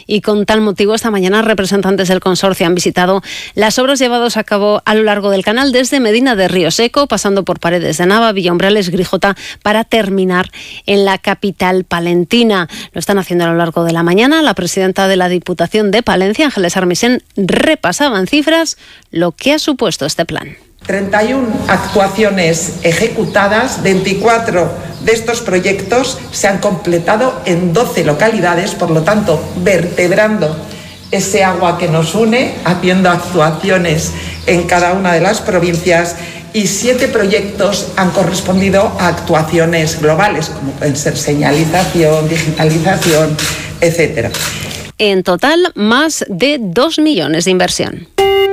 y con tal motivo esta mañana representantes del consorcio han visitado las obras llevadas a cabo a lo largo del canal desde Medina de Río Seco, pasando por Paredes de Nava, Villa-Umbrales, Grijota, para terminar en la capital palentina. Lo están haciendo a lo largo de la mañana. La presidenta de la Diputación de Palencia, Ángeles Armisen, repasaba en cifras lo que ha supuesto este plan. 31 actuaciones ejecutadas, 24 de estos proyectos se han completado en 12 localidades, por lo tanto, vertebrando ese agua que nos une, haciendo actuaciones en cada una de las provincias, y 7 proyectos han correspondido a actuaciones globales, como pueden ser señalización, digitalización, etc. En total, más de 2 millones de inversión.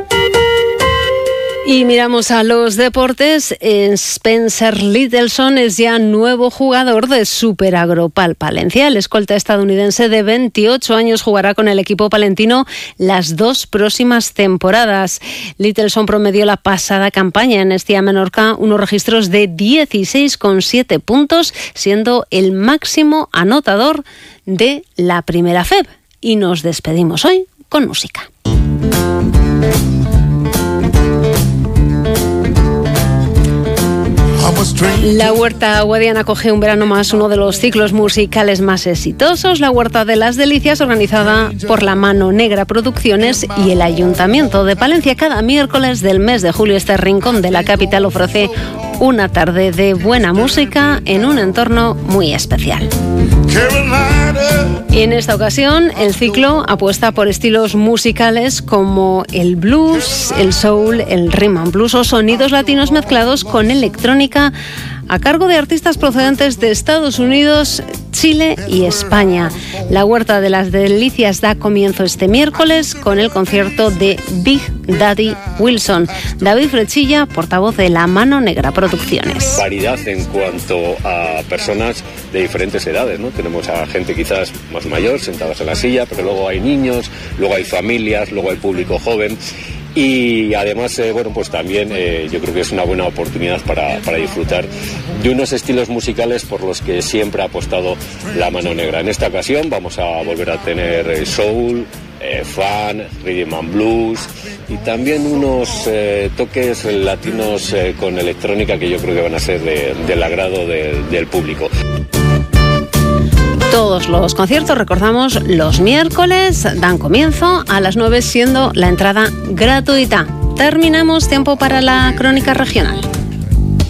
Y miramos a los deportes. Spencer Littleson es ya nuevo jugador de Super Agropal Palencia. El escolta estadounidense de 28 años jugará con el equipo palentino las 2 próximas temporadas. Littleson promedió la pasada campaña en Estia Menorca unos registros de 16,7 puntos, siendo el máximo anotador de la primera FEB. Y nos despedimos hoy con música. La Huerta Guadiana acoge un verano más, uno de los ciclos musicales más exitosos, la Huerta de las Delicias, organizada por la Mano Negra Producciones y el Ayuntamiento de Palencia. Cada miércoles del mes de julio este rincón de la capital ofrece una tarde de buena música en un entorno muy especial. Y en esta ocasión el ciclo apuesta por estilos musicales como el blues, el soul, el rhythm and blues o sonidos latinos mezclados con electrónica, a cargo de artistas procedentes de Estados Unidos, Chile y España. La Huerta de las Delicias da comienzo este miércoles con el concierto de Big Daddy Wilson. David Frechilla, portavoz de la Mano Negra Producciones. Variedad en cuanto a personas de diferentes edades, ¿no? Tenemos a gente quizás más mayor, sentados en la silla, pero luego hay niños, luego hay familias, luego hay público joven. Y además, pues también yo creo que es una buena oportunidad para disfrutar de unos estilos musicales por los que siempre ha apostado la Mano Negra. En esta ocasión vamos a volver a tener soul, funk, rhythm and blues y también unos toques latinos con electrónica que yo creo que van a ser del agrado del público. Todos los conciertos, recordamos, los miércoles dan comienzo a las 9, siendo la entrada gratuita. Terminamos. Tiempo para la crónica regional.